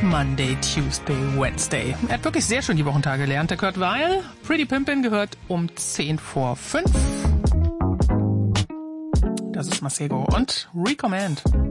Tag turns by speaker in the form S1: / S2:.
S1: Monday, Tuesday, Wednesday. Er hat wirklich sehr schön die Wochentage gelernt, der Kurt Weill. Pretty Pimpin' gehört um 10 vor 5. Das ist Masego und Recommend.